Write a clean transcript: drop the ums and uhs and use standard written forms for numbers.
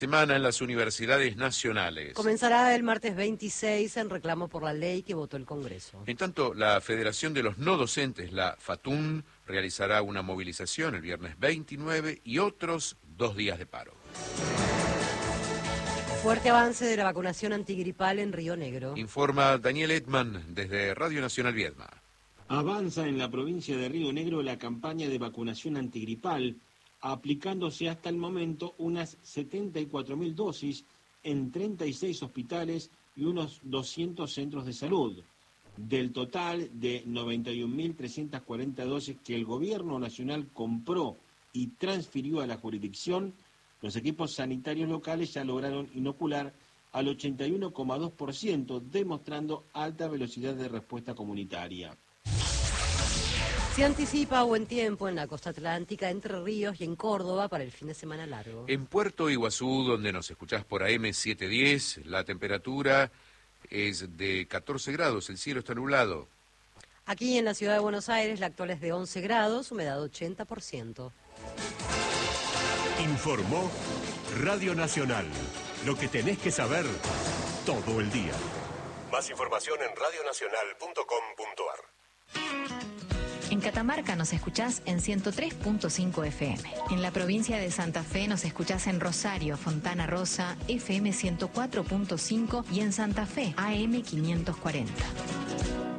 Semana en las universidades nacionales. Comenzará el martes 26 en reclamo por la ley que votó el Congreso. En tanto, la Federación de los No Docentes, la FATUN, realizará una movilización el viernes 29 y otros 2 días de paro. Fuerte avance de la vacunación antigripal en Río Negro. Informa Daniel Edman desde Radio Nacional Viedma. Avanza en la provincia de Río Negro la campaña de vacunación antigripal, aplicándose hasta el momento unas 74.000 dosis en 36 hospitales y unos 200 centros de salud. Del total de 91.340 dosis que el gobierno nacional compró y transfirió a la jurisdicción, los equipos sanitarios locales ya lograron inocular al 81,2%, demostrando alta velocidad de respuesta comunitaria. Se anticipa buen tiempo en la costa atlántica, Entre Ríos y en Córdoba para el fin de semana largo. En Puerto Iguazú, donde nos escuchás por AM 710, la temperatura es de 14 grados, el cielo está nublado. Aquí en la ciudad de Buenos Aires la actual es de 11 grados, humedad 80%. Informó Radio Nacional. Lo que tenés que saber todo el día. Más información en radionacional.com.ar. En Catamarca nos escuchás en 103.5 FM. En la provincia de Santa Fe nos escuchás en Rosario, Fontana Rosa, FM 104.5 y en Santa Fe, AM 540.